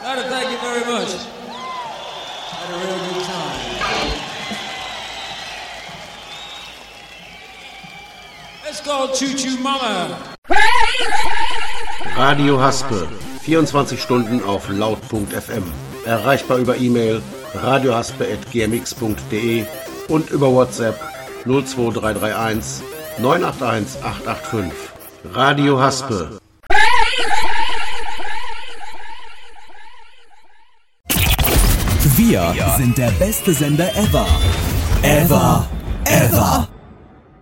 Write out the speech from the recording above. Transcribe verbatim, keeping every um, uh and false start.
Gotta thank you very much. Had a real good time. Let's go Choo Choo Mama. Radio Haspe, vierundzwanzig Stunden auf laut Punkt f m. Erreichbar über E-Mail radiohaspe at g m x punkt d e und über WhatsApp null zwei drei drei eins neun acht eins acht acht fünf. Radio Haspe. Wir sind der beste Sender ever. Ever. Ever.